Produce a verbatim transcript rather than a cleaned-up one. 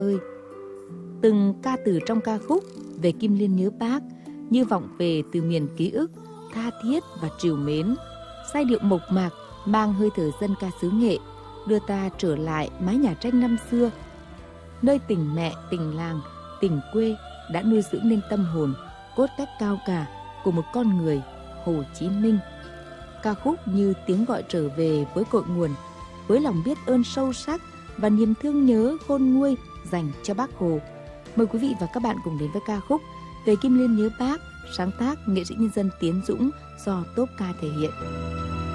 ơi. Từng ca từ trong ca khúc về Kim Liên nhớ Bác như vọng về từ miền ký ức, tha thiết và trìu mến. Giai điệu mộc mạc mang hơi thở dân ca xứ Nghệ, đưa ta trở lại mái nhà tranh năm xưa, nơi tình mẹ, tình làng, tình quê đã nuôi dưỡng nên tâm hồn, cốt cách cao cả của một con người, Hồ Chí Minh. Ca khúc như tiếng gọi trở về với cội nguồn, với lòng biết ơn sâu sắc và niềm thương nhớ khôn nguôi dành cho Bác Hồ. Mời quý vị và các bạn cùng đến với ca khúc về Kim Liên nhớ Bác, sáng tác nghệ sĩ nhân dân Tiến Dũng do Tốp Ca thể hiện.